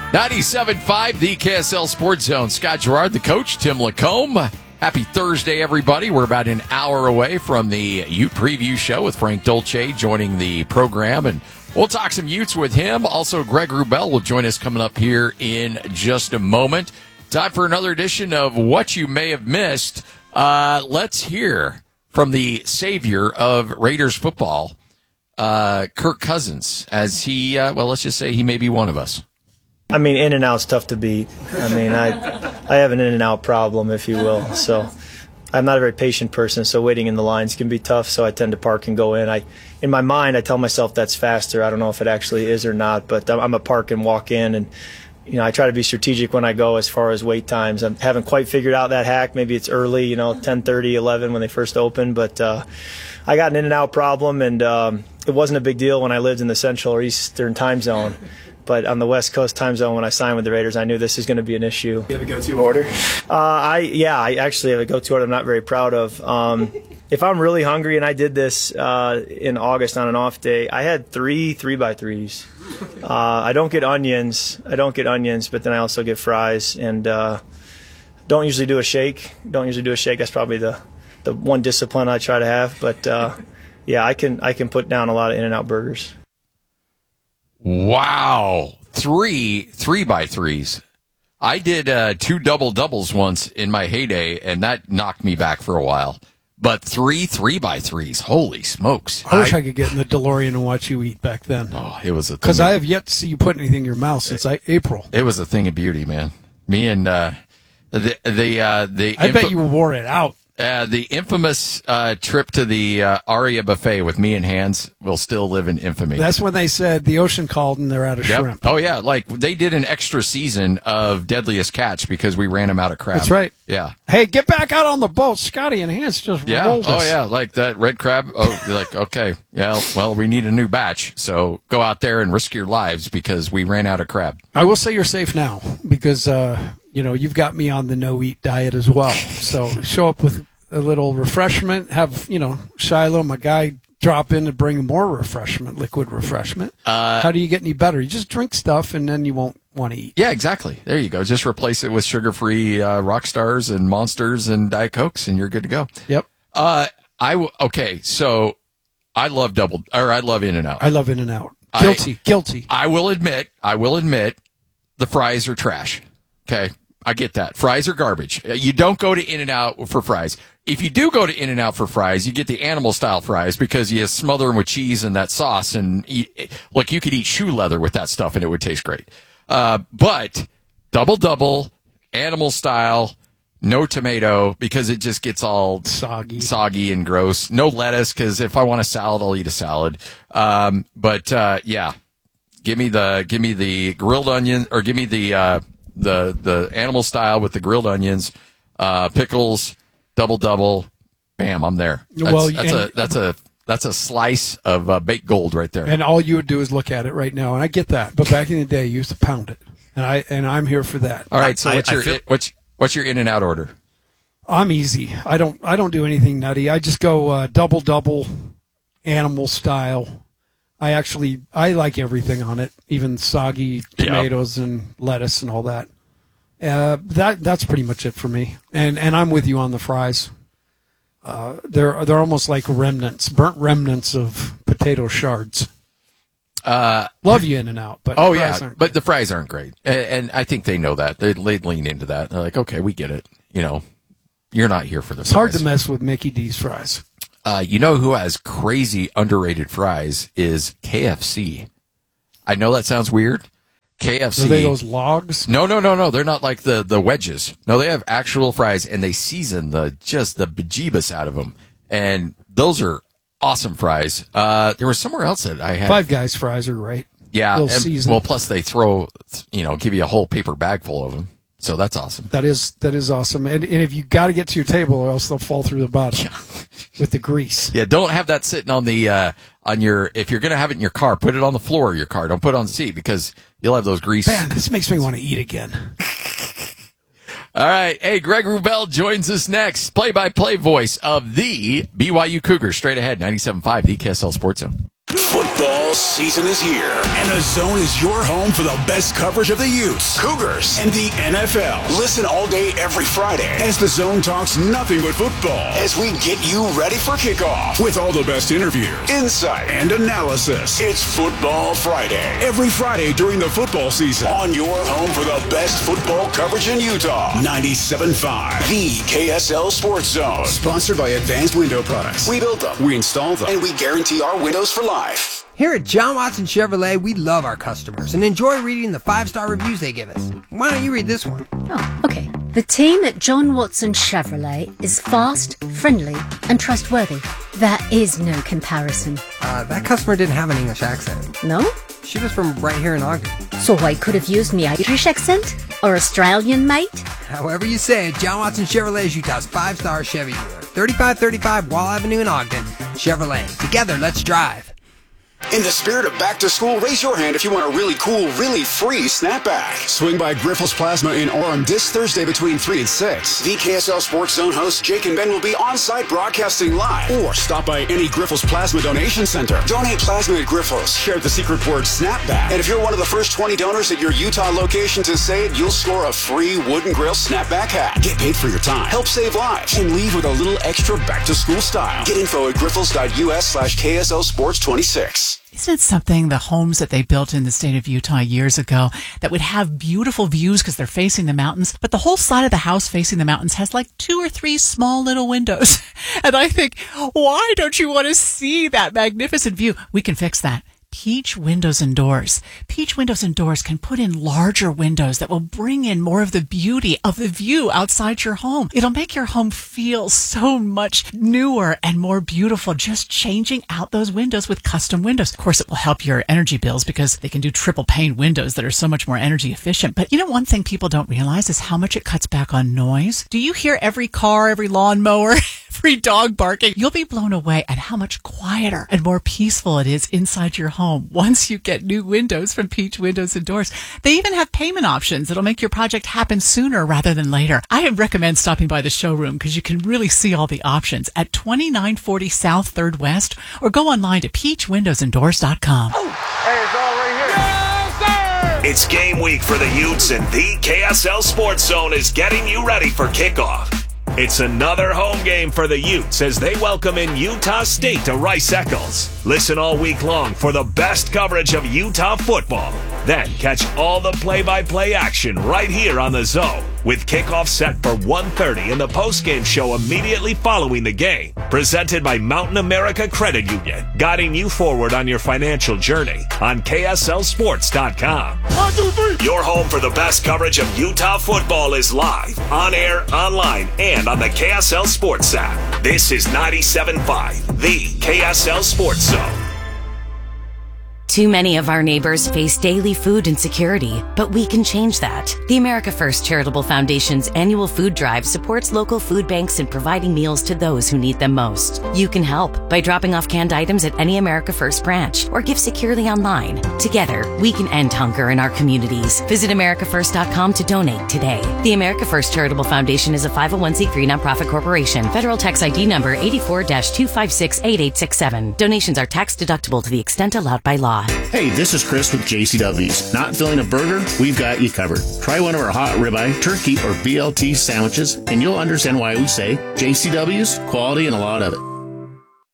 97.5, the KSL Sports Zone. Scott Gerard, the coach, Tim Lacombe. Happy Thursday, everybody. We're about an hour away from the Ute Preview Show with Frank Dolce joining the program, and we'll talk some Utes with him. Also, Greg Wrubell will join us coming up here in just a moment. Time for another edition of What You May Have Missed. Let's hear from the savior of Raiders football, Kirk Cousins, as he, let's just say he may be one of us. I mean, in and out's tough to beat. I mean, I have an in and out problem, if you will. So I'm not a very patient person, so waiting in the lines can be tough. So I tend to park and go in. In my mind, I tell myself that's faster. I don't know if it actually is or not, but I'm a park and walk in, and I try to be strategic when I go as far as wait times. I haven't quite figured out that hack. Maybe it's early, 10:30, 11 when they first open, but I got an in and out problem, and it wasn't a big deal when I lived in the Central or Eastern time zone. But on the West Coast time zone, when I signed with the Raiders, I knew this is going to be an issue. You have a go-to order? I actually have a go-to order I'm not very proud of. If I'm really hungry, and I did this in August on an off day, I had 3 3x3s. I don't get onions, but then I also get fries. And don't usually do a shake. That's probably the one discipline I try to have. But, I can put down a lot of In-N-Out burgers. Wow. 3 3x3s. I did 2 double-doubles once in my heyday, and that knocked me back for a while. But 3 3x3s, holy smokes. I wish I could get in the DeLorean and watch you eat back then. Oh, it was a thing. Because I have yet to see you put anything in your mouth since April. It was a thing of beauty, man. Me and I bet you wore it out. The infamous trip to the Aria buffet with me and Hans will still live in infamy. That's when they said the ocean called and they're out of shrimp. Oh, yeah. Like, they did an extra season of Deadliest Catch because we ran them out of crab. That's right. Yeah. Hey, get back out on the boat. Scotty and Hans just rolled us. Oh, yeah. Like that red crab. Oh, you're like, okay. Yeah, well, we need a new batch. So go out there and risk your lives because we ran out of crab. I will say you're safe now because, you've got me on the no-eat diet as well. So show up with a little refreshment, have, Shiloh, my guy, drop in and bring more refreshment, liquid refreshment. How do you get any better? You just drink stuff and then you won't want to eat. Yeah, exactly. There you go. Just replace it with sugar-free Rockstars and Monsters and Diet Cokes and you're good to go. Yep. So I love In-N-Out. I love In-N-Out. Guilty. I will admit the fries are trash. Okay. I get that. Fries are garbage. You don't go to In-N-Out for fries. If you do go to In-N-Out for fries, you get the animal-style fries because you smother them with cheese and that sauce. And you could eat shoe leather with that stuff and it would taste great. But double, animal-style, no tomato because it just gets all soggy and gross. No lettuce because if I want a salad, I'll eat a salad. Give me the grilled onion or give me the animal style with the grilled onions, pickles, double, bam, I'm there. That's a slice of baked gold right there. And all you would do is look at it right now, and I get that. But back in the day, you used to pound it, and I'm here for that. All right, so what's your In-N-Out order? I'm easy. I don't do anything nutty. I just go double, animal style. I like everything on it, even soggy tomatoes and lettuce and all that. That's pretty much it for me. And I'm with you on the fries. They're almost like burnt remnants of potato shards. Love you In-N-Out, but but the fries aren't great, and I think they know that. They lean into that. They're like, okay, we get it. You're not here for the fries. It's hard to mess with Mickey D's fries. Who has crazy underrated fries is KFC. I know that sounds weird. KFC. Are they those logs? No. They're not like the wedges. No, they have actual fries, and they season the bejeebus out of them. And those are awesome fries. There was somewhere else that I had. Five Guys fries are great. Yeah. Plus they throw, give you a whole paper bag full of them. So that's awesome. That is awesome. And if you got to get to your table, or else they'll fall through the bottom with the grease. Yeah, don't have that sitting on the if you're going to have it in your car, put it on the floor of your car. Don't put it on the seat because you'll have those grease. Man, this makes me want to eat again. All right. Hey, Greg Wrubell joins us next. Play-by-play voice of the BYU Cougars. Straight ahead, 97.5, the KSL Sports Zone. Football Football season is here, and The Zone is your home for the best coverage of the Utes, Cougars, and the NFL. Listen all day every Friday as The Zone talks nothing but football as we get you ready for kickoff with all the best interviews, insight, and analysis. It's Football Friday, every Friday during the football season on your home for the best football coverage in Utah. 97.5, the KSL Sports Zone. Sponsored by Advanced Window Products. We build them, we install them, and we guarantee our windows for life. Here at John Watson Chevrolet, we love our customers and enjoy reading the 5-star reviews they give us. Why don't you read this one? Oh, okay. The team at John Watson Chevrolet is fast, friendly, and trustworthy. There is no comparison. That customer didn't have an English accent. No? She was from right here in Ogden. So I could have used me Irish accent? Or Australian, mate? However you say it, John Watson Chevrolet is Utah's 5-star Chevy dealer. 3535 Wall Avenue in Ogden. Chevrolet. Together, let's drive. In the spirit of back to school, raise your hand if you want a really cool, really free snapback. Swing by Grifols Plasma in Orem this Thursday between 3 and 6. The KSL Sports Zone hosts Jake and Ben will be on site broadcasting live. Or stop by any Grifols Plasma donation center. Donate plasma at Grifols. Share the secret word snapback. And if you're one of the first 20 donors at your Utah location to say it, you'll score a free wooden grill snapback hat. Get paid for your time. Help save lives. And leave with a little extra back to school style. Get info at grifols.us/KSL Sports 26. Isn't it something, the homes that they built in the state of Utah years ago that would have beautiful views because they're facing the mountains, but the whole side of the house facing the mountains has like 2 or 3 small little windows. And I think, why don't you want to see that magnificent view? We can fix that. Peach Windows and Doors. Peach Windows and Doors can put in larger windows that will bring in more of the beauty of the view outside your home. It'll make your home feel so much newer and more beautiful, just changing out those windows with custom windows. Of course, it will help your energy bills because they can do triple pane windows that are so much more energy efficient. But you know, one thing people don't realize is how much it cuts back on noise. Do you hear every car, every lawnmower, every dog barking? You'll be blown away at how much quieter and more peaceful it is inside your home once you get new windows from Peach Windows and Doors. They even have payment options that'll make your project happen sooner rather than later. I recommend stopping by the showroom because you can really see all the options at 2940 South 3rd West, or go online to peachwindowsanddoors.com. Hey, it's all right here. Yes, sir! It's game week for the Utes, and the KSL Sports Zone is getting you ready for kickoff. It's another home game for the Utes as they welcome in Utah State to Rice-Eccles. Listen all week long for the best coverage of Utah football. Then catch all the play-by-play action right here on The Zone, with kickoff set for 1:30 and the postgame show immediately following the game. Presented by Mountain America Credit Union, guiding you forward on your financial journey on KSLSports.com. 1, 2, 3. Your home for the best coverage of Utah football is live, on air, online, and on the KSL Sports app. This is 97.5, the KSL Sports Zone. Too many of our neighbors face daily food insecurity, but we can change that. The America First Charitable Foundation's annual food drive supports local food banks in providing meals to those who need them most. You can help by dropping off canned items at any America First branch or give securely online. Together, we can end hunger in our communities. Visit AmericaFirst.com to donate today. The America First Charitable Foundation is a 501c3 nonprofit corporation. Federal tax ID number 84-256-8867. Donations are tax deductible to the extent allowed by law. Hey, this is Chris with JCW's. Not filling a burger? We've got you covered. Try one of our hot ribeye, turkey, or BLT sandwiches, and you'll understand why we say JCW's, quality and a lot of it.